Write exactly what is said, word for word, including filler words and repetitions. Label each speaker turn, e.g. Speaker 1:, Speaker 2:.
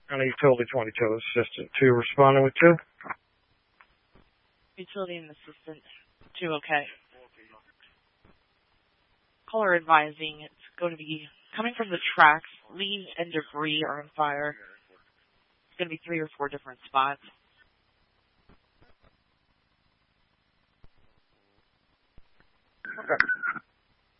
Speaker 1: And a utility twenty-two assistant two responding with two.
Speaker 2: Utility and assistant two, okay. Caller advising it's going to be coming from the tracks. Leaves and debris are on fire. It's going to be three or four different spots.
Speaker 1: Okay.